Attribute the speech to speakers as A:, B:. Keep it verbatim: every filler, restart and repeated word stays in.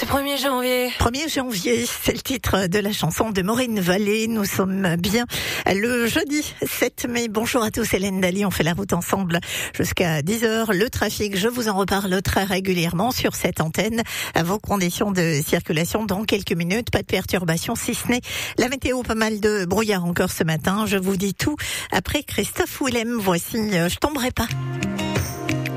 A: premier janvier.
B: premier janvier, c'est le titre de la chanson de Maureen Vallée. Nous sommes bien le jeudi sept mai. Bonjour à tous, Hélène Daly. On fait la route ensemble jusqu'à dix heures. Le trafic, je vous en reparle très régulièrement sur cette antenne. À vos conditions de circulation dans quelques minutes. Pas de perturbations, si ce n'est la météo. Pas mal de brouillard encore ce matin. Je vous dis tout après Christophe Willem. Voici euh, Je tomberai pas.